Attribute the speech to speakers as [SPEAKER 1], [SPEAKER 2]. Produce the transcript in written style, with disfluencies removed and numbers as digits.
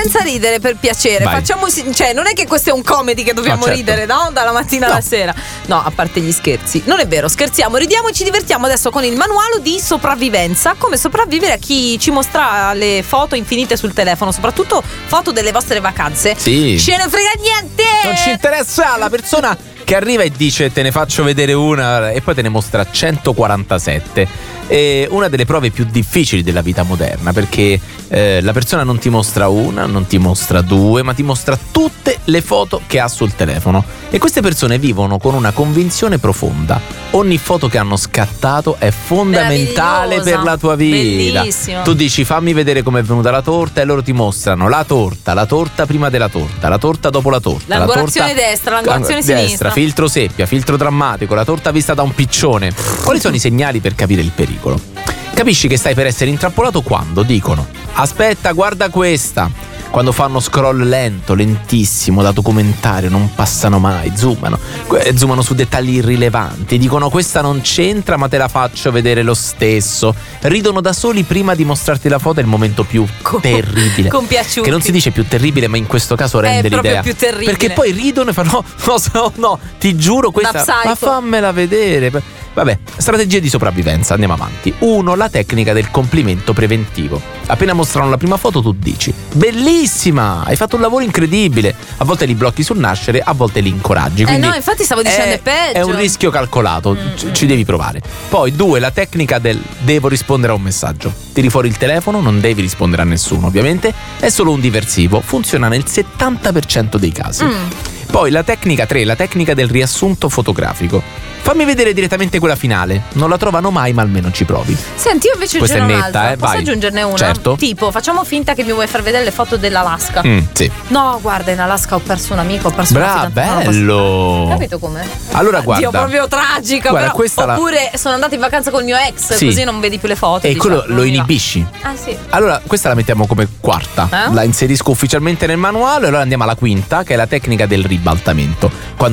[SPEAKER 1] senza ridere, per piacere.
[SPEAKER 2] Vai.
[SPEAKER 1] Facciamo, cioè, non è che questo è un comedy che dobbiamo
[SPEAKER 2] certo.
[SPEAKER 1] ridere, no? Dalla mattina alla sera. No, a parte gli scherzi. Non è vero, scherziamo, ridiamo e ci divertiamo adesso con il manuale di sopravvivenza. Come sopravvivere a chi ci mostra le foto infinite sul telefono, soprattutto foto delle vostre vacanze.
[SPEAKER 2] Sì.
[SPEAKER 1] Ce ne frega niente!
[SPEAKER 2] Non ci interessa la persona che arriva e dice te ne faccio vedere una e poi te ne mostra 147. È una delle prove più difficili della vita moderna, perché la persona non ti mostra una, non ti mostra due, ma ti mostra tutte le foto che ha sul telefono. E queste persone vivono con una convinzione profonda: ogni foto che hanno scattato è fondamentale per la tua vita.
[SPEAKER 1] Bellissimo.
[SPEAKER 2] Tu dici fammi vedere com'è venuta la torta e loro ti mostrano la torta prima della torta, la torta dopo la torta,
[SPEAKER 1] L'angolazione destra, l'angolazione sinistra,
[SPEAKER 2] filtro seppia, filtro drammatico, la torta vista da un piccione. Quali sono i segnali per capire il pericolo? Capisci che stai per essere intrappolato quando dicono aspetta, guarda questa. Quando fanno scroll lento, lentissimo, da documentario, non passano mai, zoomano su dettagli irrilevanti, dicono questa non c'entra ma te la faccio vedere lo stesso. Ridono da soli prima di mostrarti la foto, è il momento più terribile.
[SPEAKER 1] Compiaciuti.
[SPEAKER 2] Che non si dice più terribile, ma in questo caso rende l'idea.
[SPEAKER 1] È proprio più terribile.
[SPEAKER 2] Perché poi ridono e fanno no, ti giuro questa, ma fammela vedere. Vabbè, strategie di sopravvivenza, andiamo avanti. 1. La tecnica del complimento preventivo. Appena mostrano la prima foto tu dici bellissima, hai fatto un lavoro incredibile. A volte li blocchi sul nascere, a volte li incoraggi. Quindi
[SPEAKER 1] no, infatti stavo dicendo è peggio.
[SPEAKER 2] È un rischio calcolato, ci devi provare. Poi 2. La tecnica del devo rispondere a un messaggio. Tiri fuori il telefono, non devi rispondere a nessuno ovviamente, è solo un diversivo, funziona nel 70% dei casi. Poi la tecnica 3, la tecnica del riassunto fotografico. Fammi vedere direttamente quella finale. Non la trovano mai, ma almeno ci provi.
[SPEAKER 1] Senti, io invece
[SPEAKER 2] questa
[SPEAKER 1] ce n'ho
[SPEAKER 2] è netta,
[SPEAKER 1] un'altra. Posso
[SPEAKER 2] vai.
[SPEAKER 1] aggiungerne una?
[SPEAKER 2] Certo.
[SPEAKER 1] Tipo, facciamo finta che mi vuoi far vedere le foto dell'Alaska.
[SPEAKER 2] Sì.
[SPEAKER 1] No, guarda, in Alaska ho perso un amico, ho perso una fidanzata.
[SPEAKER 2] Bello.
[SPEAKER 1] Capito com'è?
[SPEAKER 2] Allora guarda.
[SPEAKER 1] Dio, proprio tragica,
[SPEAKER 2] guarda,
[SPEAKER 1] però.
[SPEAKER 2] Questa
[SPEAKER 1] Oppure sono andata in vacanza col mio ex,
[SPEAKER 2] sì.
[SPEAKER 1] così non vedi più le foto.
[SPEAKER 2] E quello
[SPEAKER 1] diciamo,
[SPEAKER 2] lo inibisci.
[SPEAKER 1] Ah, sì.
[SPEAKER 2] Allora, questa la mettiamo come quarta. La inserisco ufficialmente nel manuale. Allora andiamo alla quinta, che è la tecnica del ribaltamento. Quando